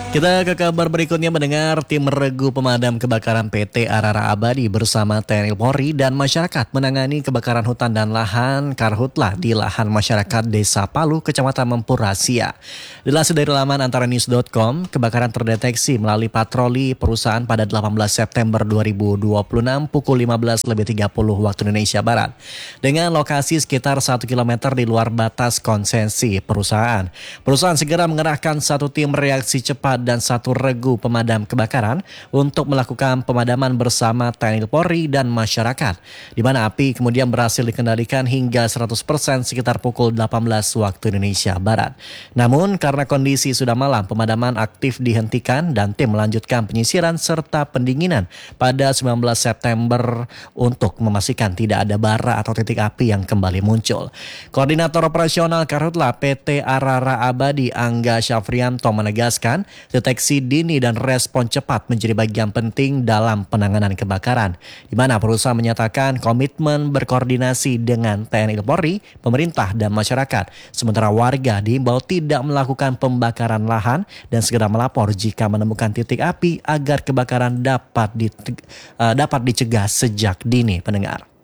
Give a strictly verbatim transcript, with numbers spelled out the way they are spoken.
Kita ke kabar berikutnya mendengar tim regu pemadam kebakaran P T Arara Abadi bersama T N I Polri dan masyarakat menangani kebakaran hutan dan lahan Karhutla di lahan masyarakat Desa Palu, Kecamatan Mempurasia. Dilansir dari laman antaranews dot com, kebakaran terdeteksi melalui patroli perusahaan pada delapan belas September dua ribu dua puluh enam pukul lima belas lebih tiga puluh waktu Indonesia Barat. Dengan lokasi sekitar satu kilometer di luar batas konsesi perusahaan. Perusahaan segera mengerahkan satu tim reaksi cepat dan satu regu pemadam kebakaran untuk melakukan pemadaman bersama T N I Polri dan masyarakat, di mana api kemudian berhasil dikendalikan hingga seratus persen sekitar pukul delapan belas waktu Indonesia Barat. Namun karena kondisi sudah malam, pemadaman aktif dihentikan dan tim melanjutkan penyisiran serta pendinginan pada sembilan belas September untuk memastikan tidak ada bara atau titik api yang kembali muncul. Koordinator Operasional Karhutla P T Arara Abadi Angga Syafrianto menegaskan, deteksi dini dan respon cepat menjadi bagian penting dalam penanganan kebakaran, di mana perusahaan menyatakan komitmen berkoordinasi dengan T N I Polri, pemerintah dan masyarakat. Sementara warga diimbau tidak melakukan pembakaran lahan dan segera melapor jika menemukan titik api agar kebakaran dapat di, uh, dapat dicegah sejak dini, pendengar.